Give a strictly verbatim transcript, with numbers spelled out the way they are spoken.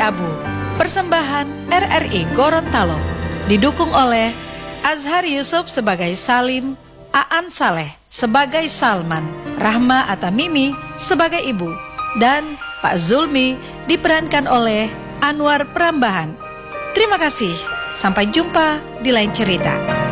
Abu, persembahan R R I Gorontalo, didukung oleh Azhar Yusuf sebagai Salim, Aan Saleh sebagai Salman, Rahma Atamimi sebagai ibu, dan Pak Zulmi diperankan oleh Anwar Prambahan. Terima kasih, sampai jumpa di lain cerita.